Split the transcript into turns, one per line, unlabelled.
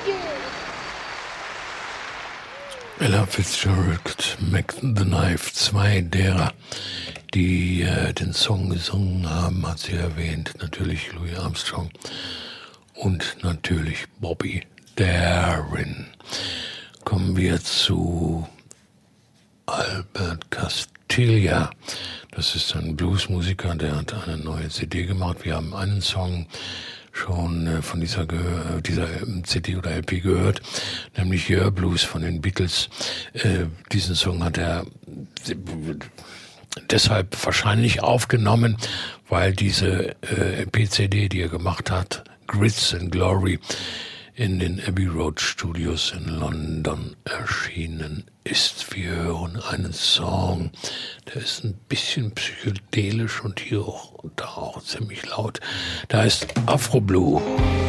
Ella Fitzgerald, Mac the Knife, zwei derer, die den Song gesungen haben, hat sie erwähnt. Natürlich Louis Armstrong und natürlich Bobby Darin. Kommen wir zu Albert Castiglia. Das ist ein Bluesmusiker, der hat eine neue CD gemacht. Wir haben einen Song schon von dieser CD oder LP gehört, nämlich Your Blues von den Beatles. Diesen Song hat er deshalb wahrscheinlich aufgenommen, weil diese LP-CD, die er gemacht hat, Grits and Glory, in den Abbey Road Studios in London erschienen ist. Wir hören einen Song, der ist ein bisschen psychedelisch und hier auch, da auch ziemlich laut. Da ist Afro Blue.